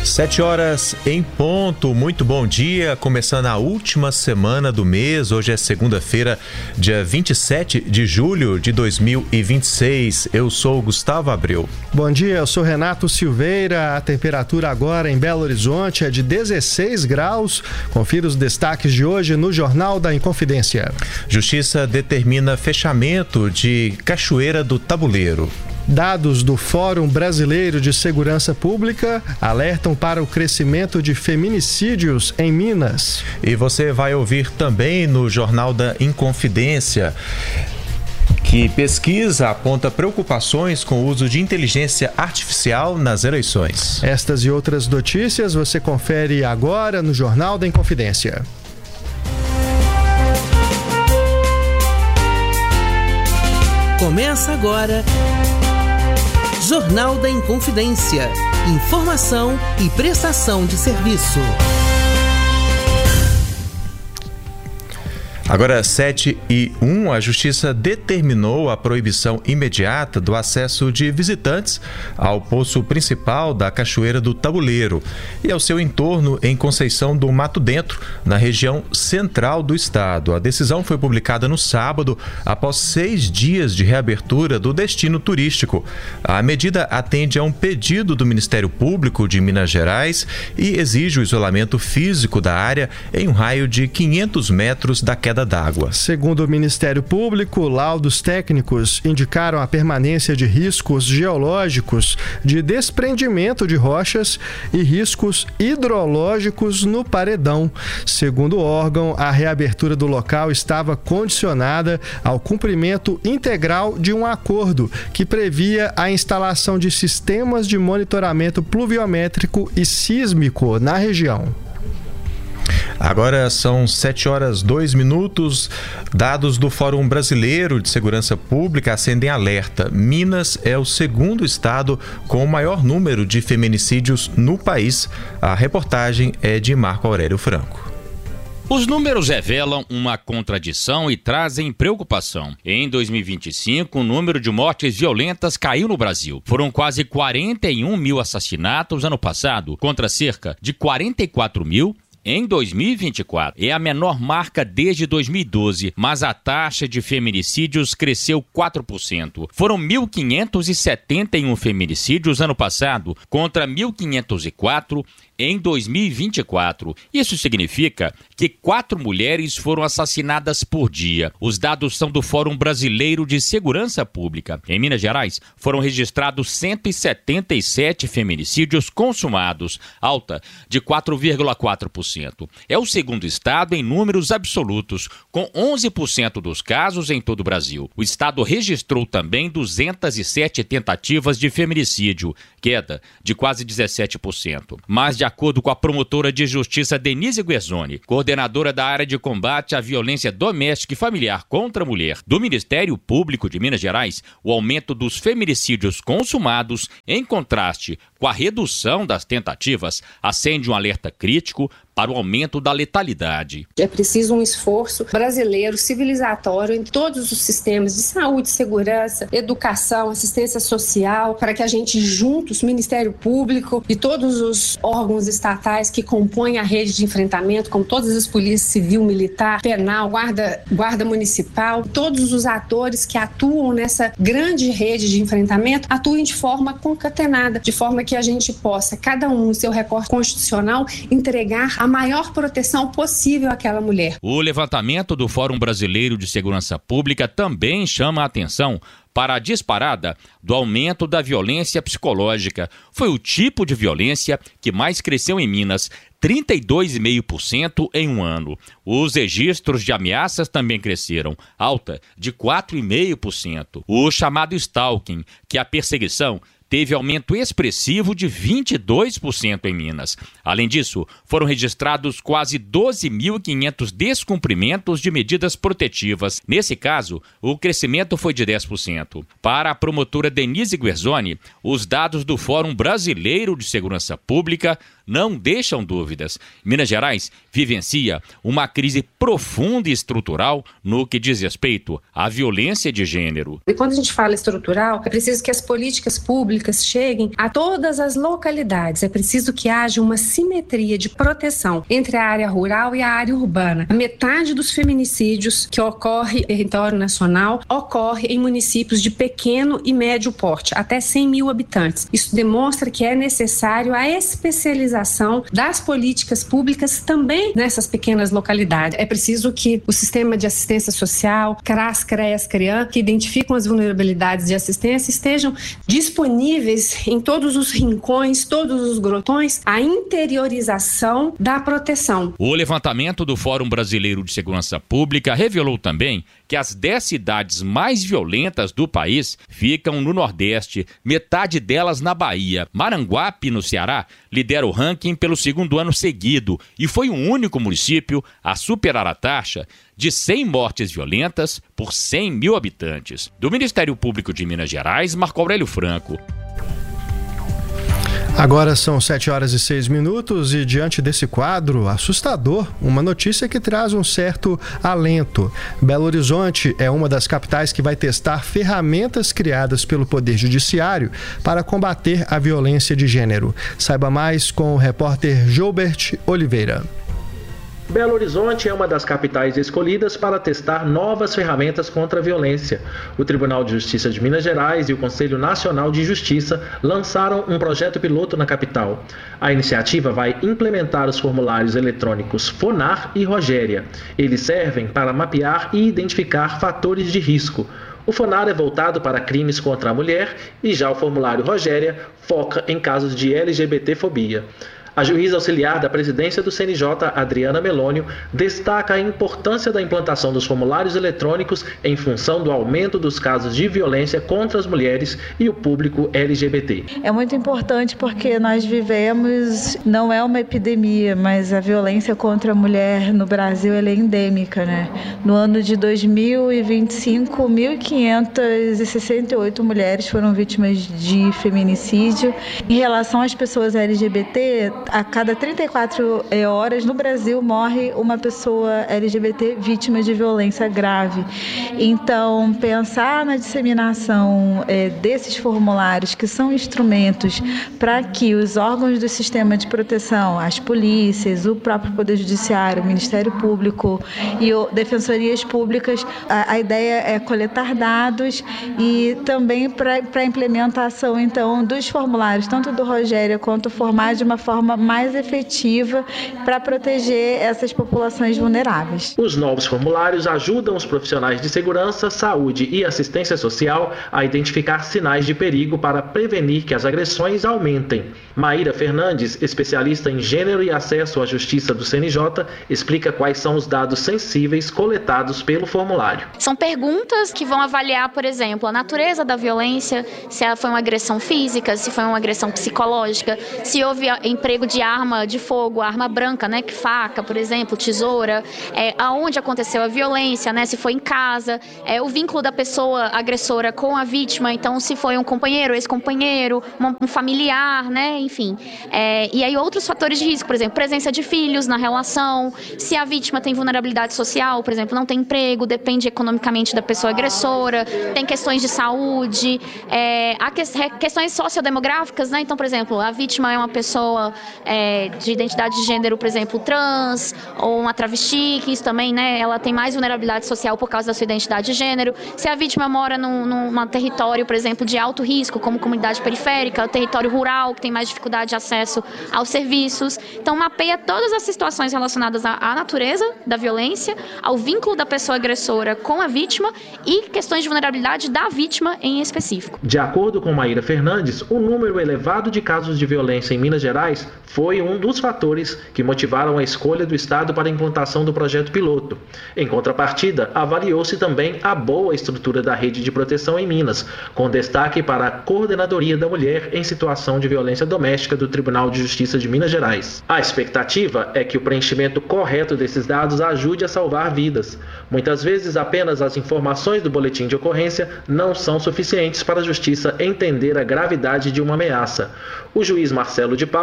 7h em ponto, muito bom dia, começando a última semana do mês, hoje é segunda-feira, dia 27 de julho de 2026, eu sou o Gustavo Abreu. Bom dia, eu sou Renato Silveira, a temperatura agora em Belo Horizonte é de 16 graus, confira os destaques de hoje no Jornal da Inconfidência. Justiça determina fechamento de Cachoeira do Tabuleiro. Dados do Fórum Brasileiro de Segurança Pública alertam para o crescimento de feminicídios em Minas. E você vai ouvir também no Jornal da Inconfidência que pesquisa aponta preocupações com o uso de inteligência artificial nas eleições. Estas e outras notícias você confere agora no Jornal da Inconfidência. Começa agora Jornal da Inconfidência. Informação e prestação de serviço. Agora 7h01, a Justiça determinou a proibição imediata do acesso de visitantes ao poço principal da Cachoeira do Tabuleiro e ao seu entorno em Conceição do Mato Dentro, na região central do estado. A decisão foi publicada no sábado, após 6 dias de reabertura do destino turístico. A medida atende a um pedido do Ministério Público de Minas Gerais e exige o isolamento físico da área em um raio de 500 metros da queda d'água. Segundo o Ministério Público, laudos técnicos indicaram a permanência de riscos geológicos, de desprendimento de rochas e riscos hidrológicos no paredão. Segundo o órgão, a reabertura do local estava condicionada ao cumprimento integral de um acordo que previa a instalação de sistemas de monitoramento pluviométrico e sísmico na região. Agora são 7h02. Dados do Fórum Brasileiro de Segurança Pública acendem alerta. Minas é o segundo estado com o maior número de feminicídios no país. A reportagem é de Marco Aurélio Franco. Os números revelam uma contradição e trazem preocupação. Em 2025, o número de mortes violentas caiu no Brasil. Foram quase 41 mil assassinatos ano passado, contra cerca de 44 mil em 2024. É a menor marca desde 2012, mas a taxa de feminicídios cresceu 4%. Foram 1.571 feminicídios ano passado, contra 1.504 em 2024. Isso significa que 4 mulheres foram assassinadas por dia. Os dados são do Fórum Brasileiro de Segurança Pública. Em Minas Gerais, foram registrados 177 feminicídios consumados, alta de 4,4%. É o segundo estado em números absolutos, com 11% dos casos em todo o Brasil. O estado registrou também 207 tentativas de feminicídio, queda de quase 17%. Mas, de acordo com a promotora de justiça Denise Guerzoni, coordenadora da área de combate à violência doméstica e familiar contra a mulher do Ministério Público de Minas Gerais, o aumento dos feminicídios consumados, em contraste com a redução das tentativas, acende um alerta crítico para o aumento da letalidade. É preciso um esforço brasileiro, civilizatório, em todos os sistemas de saúde, segurança, educação, assistência social, para que a gente juntos, Ministério Público e todos os órgãos estatais que compõem a rede de enfrentamento, como todas as polícias civil, militar, penal, guarda municipal, todos os atores que atuam nessa grande rede de enfrentamento, atuem de forma concatenada, de forma que a gente possa, cada um no seu recorte constitucional, entregar a maior proteção possível àquela mulher. O levantamento do Fórum Brasileiro de Segurança Pública também chama a atenção para a disparada do aumento da violência psicológica. Foi o tipo de violência que mais cresceu em Minas, 32,5% em um ano. Os registros de ameaças também cresceram, alta de 4,5%. O chamado stalking, que é a perseguição, teve aumento expressivo de 22% em Minas. Além disso, foram registrados quase 12.500 descumprimentos de medidas protetivas. Nesse caso, o crescimento foi de 10%. Para a promotora Denise Guerzoni, os dados do Fórum Brasileiro de Segurança Pública não deixam dúvidas. Minas Gerais vivencia uma crise profunda e estrutural no que diz respeito à violência de gênero. E quando a gente fala estrutural, é preciso que as políticas públicas públicas cheguem a todas as localidades. É preciso que haja uma simetria de proteção entre a área rural e a área urbana. A metade dos feminicídios que ocorre no território nacional ocorre em municípios de pequeno e médio porte, até 100 mil habitantes. Isso demonstra que é necessário a especialização das políticas públicas também nessas pequenas localidades. É preciso que o sistema de assistência social, CRAS, CREAS, CREAM, que identificam as vulnerabilidades de assistência, estejam disponíveis em todos os rincões, todos os grotões, a interiorização da proteção. O levantamento do Fórum Brasileiro de Segurança Pública revelou também que as 10 cidades mais violentas do país ficam no Nordeste, metade delas na Bahia. Maranguape, no Ceará, lidera o ranking pelo segundo ano seguido e foi o único município a superar a taxa de 100 mortes violentas por 100 mil habitantes. Do Ministério Público de Minas Gerais, Marco Aurélio Franco. Agora são 7h06 e diante desse quadro assustador, uma notícia que traz um certo alento. Belo Horizonte é uma das capitais que vai testar ferramentas criadas pelo Poder Judiciário para combater a violência de gênero. Saiba mais com o repórter Gilbert Oliveira. Belo Horizonte é uma das capitais escolhidas para testar novas ferramentas contra a violência. O Tribunal de Justiça de Minas Gerais e o Conselho Nacional de Justiça lançaram um projeto piloto na capital. A iniciativa vai implementar os formulários eletrônicos FONAR e Rogéria. Eles servem para mapear e identificar fatores de risco. O FONAR é voltado para crimes contra a mulher e já o formulário Rogéria foca em casos de LGBTfobia. A juíza auxiliar da presidência do CNJ, Adriana Melônio, destaca a importância da implantação dos formulários eletrônicos em função do aumento dos casos de violência contra as mulheres e o público LGBT. É muito importante porque nós vivemos, não é uma epidemia, mas a violência contra a mulher no Brasil ela é endêmica, né? No ano de 2025, 1.568 mulheres foram vítimas de feminicídio. Em relação às pessoas LGBT, a cada 34 horas no Brasil morre uma pessoa LGBT vítima de violência grave. Então, pensar na disseminação desses formulários, que são instrumentos para que os órgãos do sistema de proteção, as polícias, o próprio Poder Judiciário, o Ministério Público e defensorias públicas, a ideia é coletar dados e também para a implementação, então, dos formulários, tanto do Rogéria quanto formar de uma forma mais efetiva para proteger essas populações vulneráveis. Os novos formulários ajudam os profissionais de segurança, saúde e assistência social a identificar sinais de perigo para prevenir que as agressões aumentem. Maíra Fernandes, especialista em gênero e acesso à justiça do CNJ, explica quais são os dados sensíveis coletados pelo formulário. São perguntas que vão avaliar, por exemplo, a natureza da violência, se ela foi uma agressão física, se foi uma agressão psicológica, se houve emprego de arma de fogo, arma branca, né, que faca, por exemplo, tesoura, aonde aconteceu a violência, né, se foi em casa, o vínculo da pessoa agressora com a vítima, então se foi um companheiro, ex-companheiro, um familiar, né, enfim. E aí outros fatores de risco, por exemplo, presença de filhos na relação, se a vítima tem vulnerabilidade social, por exemplo, não tem emprego, depende economicamente da pessoa agressora, tem questões de saúde, há questões sociodemográficas, né, então, por exemplo, a vítima é uma pessoa de identidade de gênero, por exemplo, trans, ou uma travesti, que isso também, né, ela tem mais vulnerabilidade social por causa da sua identidade de gênero. Se a vítima mora num território, por exemplo, de alto risco, como comunidade periférica, território rural, que tem mais dificuldade de acesso aos serviços. Então, mapeia todas as situações relacionadas à natureza da violência, ao vínculo da pessoa agressora com a vítima e questões de vulnerabilidade da vítima em específico. De acordo com Maíra Fernandes, o número elevado de casos de violência em Minas Gerais foi um dos fatores que motivaram a escolha do Estado para a implantação do projeto piloto. Em contrapartida, avaliou-se também a boa estrutura da rede de proteção em Minas, com destaque para a Coordenadoria da Mulher em Situação de Violência Doméstica do Tribunal de Justiça de Minas Gerais. A expectativa é que o preenchimento correto desses dados ajude a salvar vidas. Muitas vezes, apenas as informações do boletim de ocorrência não são suficientes para a Justiça entender a gravidade de uma ameaça. O juiz Marcelo de Paula, do Tribunal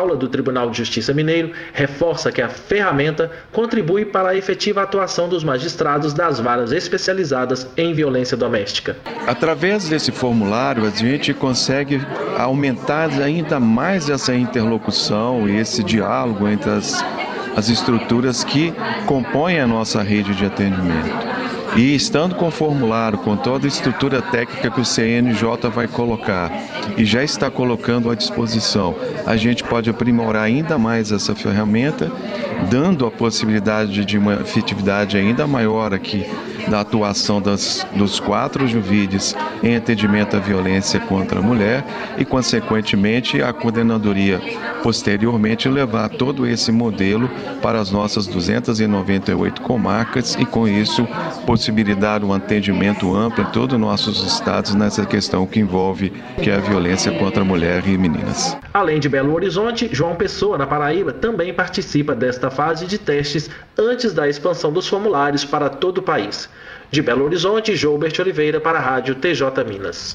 Tribunal de Justiça Mineiro reforça que a ferramenta contribui para a efetiva atuação dos magistrados das varas especializadas em violência doméstica. Através desse formulário, a gente consegue aumentar ainda mais essa interlocução e esse diálogo entre as estruturas que compõem a nossa rede de atendimento. E estando com o formulário, com toda a estrutura técnica que o CNJ vai colocar e já está colocando à disposição, a gente pode aprimorar ainda mais essa ferramenta, dando a possibilidade de uma efetividade ainda maior aqui da atuação dos 4 juvídeos em atendimento à violência contra a mulher e, consequentemente, a coordenadoria posteriormente levar todo esse modelo para as nossas 298 comarcas e, com isso, possibilitar um atendimento amplo em todos os nossos estados nessa questão que envolve que é a violência contra a mulher e meninas. Além de Belo Horizonte, João Pessoa, na Paraíba, também participa desta fase de testes antes da expansão dos formulários para todo o país. De Belo Horizonte, Joubert Oliveira para a Rádio TJ Minas.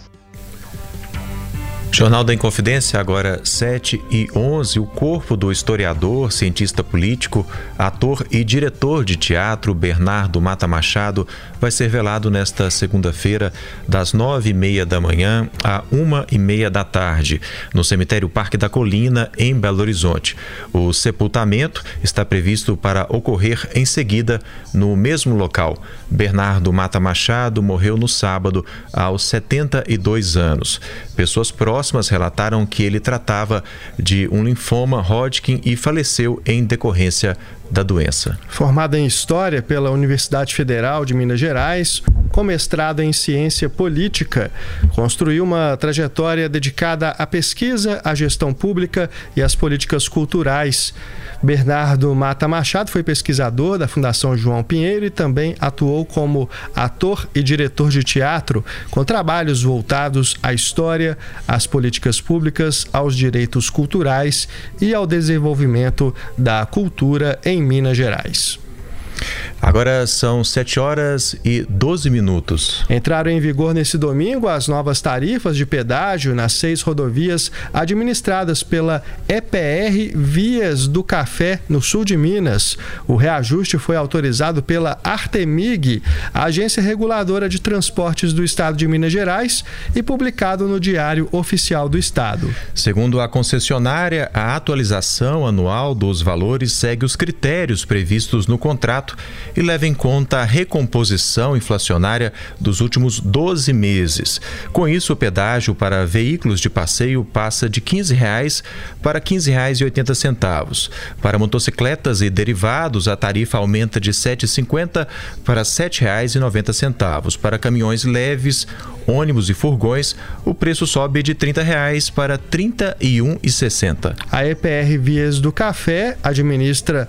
Jornal da Inconfidência, agora 7h11. O corpo do historiador, cientista político, ator e diretor de teatro Bernardo Mata Machado vai ser velado nesta segunda-feira, das 9h30 da manhã à 1h30 da tarde, no cemitério Parque da Colina, em Belo Horizonte. O sepultamento está previsto para ocorrer em seguida no mesmo local. Bernardo Mata Machado morreu no sábado, aos 72 anos. Pessoas próximas relataram que ele tratava de um linfoma Hodgkin e faleceu em decorrência da doença. Formado em História pela Universidade Federal de Minas Gerais, com mestrado em Ciência Política, construiu uma trajetória dedicada à pesquisa, à gestão pública e às políticas culturais. Bernardo Mata Machado foi pesquisador da Fundação João Pinheiro e também atuou como ator e diretor de teatro, com trabalhos voltados à história, às políticas públicas, aos direitos culturais e ao desenvolvimento da cultura em Minas Gerais. Agora são 7h12. Entraram em vigor nesse domingo as novas tarifas de pedágio nas 6 rodovias administradas pela EPR Vias do Café, no sul de Minas. O reajuste foi autorizado pela Artemig, a agência reguladora de transportes do estado de Minas Gerais, e publicado no Diário Oficial do Estado. Segundo a concessionária, a atualização anual dos valores segue os critérios previstos no contrato e leva em conta a recomposição inflacionária dos últimos 12 meses. Com isso, o pedágio para veículos de passeio passa de R$ 15 para R$ 15,80. Para motocicletas e derivados, a tarifa aumenta de R$ 7,50 para R$ 7,90. Para caminhões leves, ônibus e furgões, o preço sobe de R$ 30 para R$ 31,60. A EPR Vias do Café administra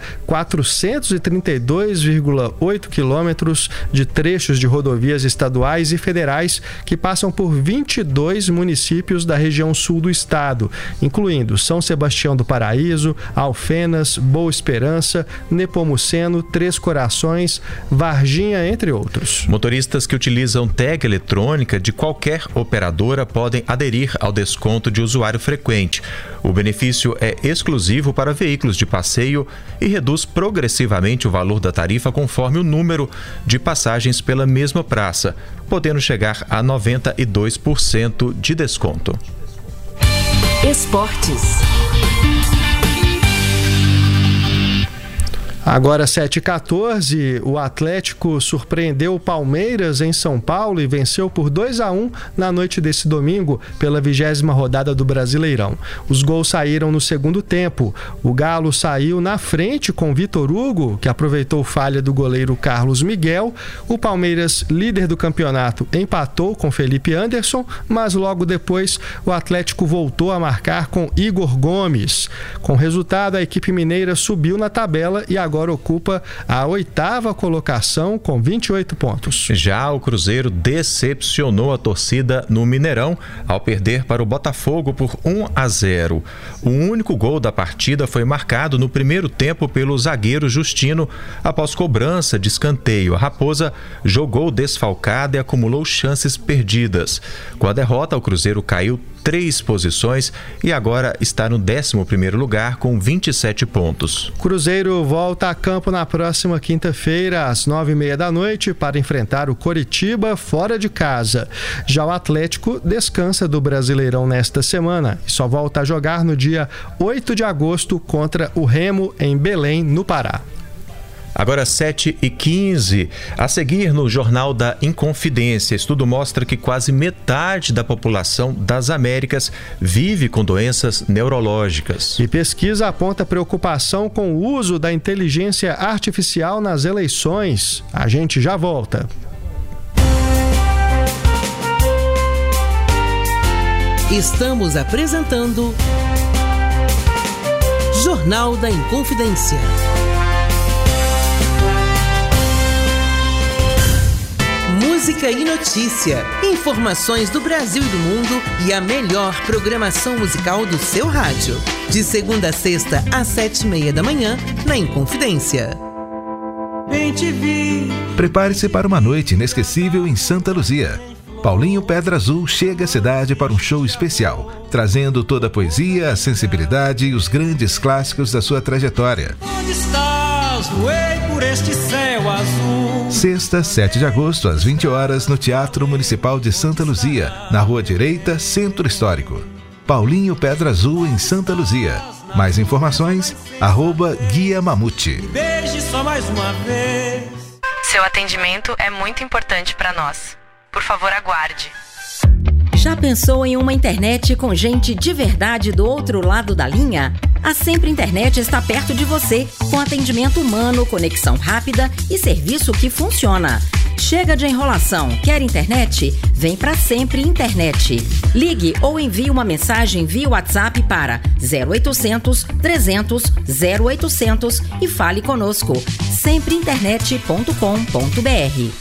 432,8 quilômetros de trechos de rodovias estaduais e federais que passam por 22 municípios da região sul do estado, incluindo São Sebastião do Paraíso, Alfenas, Boa Esperança, Nepomuceno, Três Corações, Varginha, entre outros. Motoristas que utilizam tag eletrônica de qualquer operadora podem aderir ao desconto de usuário frequente. O benefício é exclusivo para veículos de passeio e reduz progressivamente o valor da tarifa conforme o número de passagens pela mesma praça, podendo chegar a 92% de desconto. Esportes. Agora 7h14, o Atlético surpreendeu o Palmeiras em São Paulo e venceu por 2-1 na noite desse domingo pela 20ª rodada do Brasileirão. Os gols saíram no segundo tempo. O Galo saiu na frente com Vitor Hugo, que aproveitou falha do goleiro Carlos Miguel. O Palmeiras, líder do campeonato, empatou com Felipe Anderson, mas logo depois o Atlético voltou a marcar com Igor Gomes. Com o resultado, a equipe mineira subiu na tabela e agora ocupa a 8ª colocação com 28 pontos. Já o Cruzeiro decepcionou a torcida no Mineirão ao perder para o Botafogo por 1-0. O único gol da partida foi marcado no primeiro tempo pelo zagueiro Justino após cobrança de escanteio. A Raposa jogou desfalcada e acumulou chances perdidas. Com a derrota, o Cruzeiro caiu 3 posições e agora está no 11º lugar com 27 pontos. Cruzeiro volta a campo na próxima quinta-feira, às 9h30 da noite, para enfrentar o Coritiba fora de casa. Já o Atlético descansa do Brasileirão nesta semana e só volta a jogar no dia 8 de agosto contra o Remo em Belém, no Pará. Agora 7h15, a seguir no Jornal da Inconfidência. Estudo mostra que quase metade da população das Américas vive com doenças neurológicas. E pesquisa aponta preocupação com o uso da inteligência artificial nas eleições. A gente já volta. Estamos apresentando Jornal da Inconfidência. Música e notícia, informações do Brasil e do mundo e a melhor programação musical do seu rádio. De segunda a sexta, às 7h30 da manhã, na Inconfidência. Prepare-se para uma noite inesquecível em Santa Luzia. Paulinho Pedra Azul chega à cidade para um show especial, trazendo toda a poesia, a sensibilidade e os grandes clássicos da sua trajetória. Onde estás? Voei por este céu azul. Sexta, 7 de agosto, às 20 horas, no Teatro Municipal de Santa Luzia, na Rua Direita, Centro Histórico. Paulinho Pedra Azul em Santa Luzia. Mais informações, @Guia Mamute. Beije só mais uma vez. Seu atendimento é muito importante para nós. Por favor, aguarde. Já pensou em uma internet com gente de verdade do outro lado da linha? A Sempre Internet está perto de você, com atendimento humano, conexão rápida e serviço que funciona. Chega de enrolação. Quer internet? Vem pra Sempre Internet. Ligue ou envie uma mensagem via WhatsApp para 0800 300 0800 e fale conosco. sempreinternet.com.br.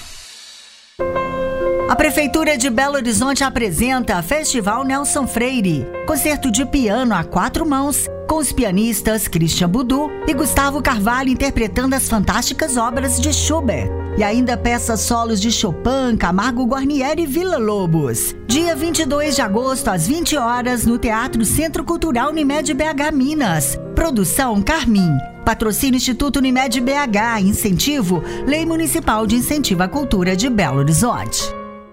A Prefeitura de Belo Horizonte apresenta Festival Nelson Freire, concerto de piano a 4 mãos, com os pianistas Christian Budu e Gustavo Carvalho interpretando as fantásticas obras de Schubert. E ainda peças solos de Chopin, Camargo Guarnieri e Villa-Lobos. Dia 22 de agosto, às 20 horas, no Teatro Centro Cultural Unimed BH Minas. Produção Carmim. Patrocínio Instituto Unimed BH. Incentivo Lei Municipal de Incentivo à Cultura de Belo Horizonte.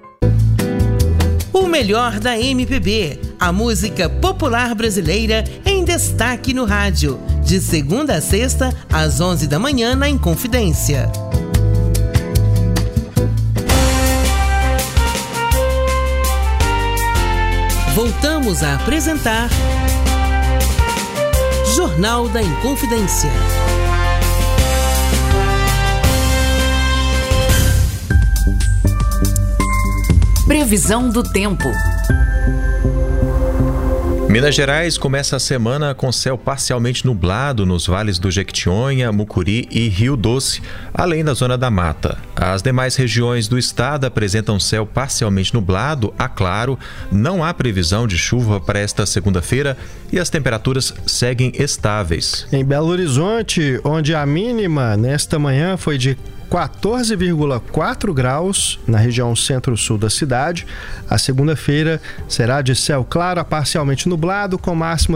O melhor da MPB, a música popular brasileira em destaque no rádio. De segunda a sexta, às 11 da manhã, na Inconfidência. Voltamos a apresentar Jornal da Inconfidência. Previsão do tempo. Minas Gerais começa a semana com céu parcialmente nublado nos vales do Jequitinhonha, Mucuri e Rio Doce, além da zona da mata. As demais regiões do estado apresentam céu parcialmente nublado a claro, não há previsão de chuva para esta segunda-feira e as temperaturas seguem estáveis. Em Belo Horizonte, onde a mínima nesta manhã foi de 14,4 graus na região centro-sul da cidade. A segunda-feira será de céu claro a parcialmente nublado, com máxima